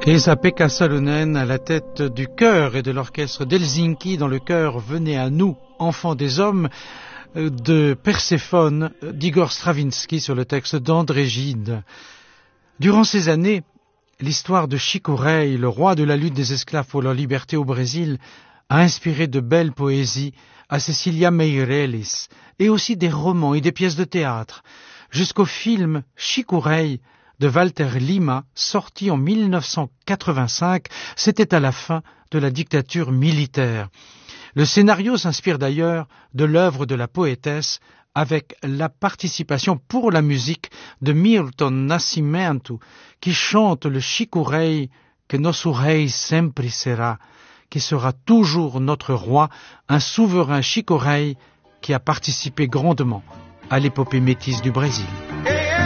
Esa-Pekka Salonen à la tête du chœur et de l'orchestre d'Helsinki dans le chœur Venez à nous, enfants des hommes de Perséphone d'Igor Stravinsky sur le texte d'André Gide. Durant ces années, l'histoire de Chico Rei, le roi de la lutte des esclaves pour leur liberté au Brésil, a inspiré de belles poésies à Cecilia Meirelles et aussi des romans et des pièces de théâtre, jusqu'au film Chico Rei de Walter Lima, sorti en 1985, c'était à la fin de la dictature militaire. Le scénario s'inspire d'ailleurs de l'œuvre de la poétesse avec la participation pour la musique de Milton Nascimento qui chante le Chico Rei que nosso rei sempre será, qui sera toujours notre roi, un souverain Chico Rei qui a participé grandement à l'épopée métisse du Brésil.